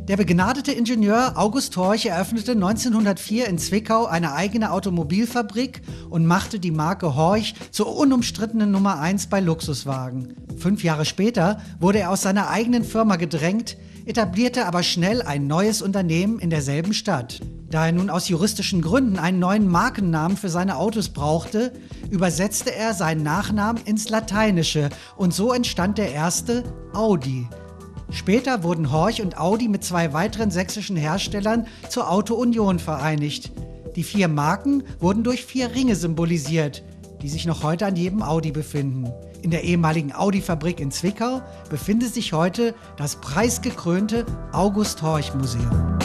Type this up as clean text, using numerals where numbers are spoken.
Der begnadete Ingenieur August Horch eröffnete 1904 in Zwickau eine eigene Automobilfabrik und machte die Marke Horch zur unumstrittenen Nummer 1 bei Luxuswagen. 5 Jahre später wurde er aus seiner eigenen Firma gedrängt, etablierte aber schnell ein neues Unternehmen in derselben Stadt. Da er nun aus juristischen Gründen einen neuen Markennamen für seine Autos brauchte, übersetzte er seinen Nachnamen ins Lateinische und so entstand der erste Audi. Später wurden Horch und Audi mit 2 weiteren sächsischen Herstellern zur Auto Union vereinigt. Die 4 Marken wurden durch 4 Ringe symbolisiert, die sich noch heute an jedem Audi befinden. In der ehemaligen Audi-Fabrik in Zwickau befindet sich heute das preisgekrönte August Horch Museum.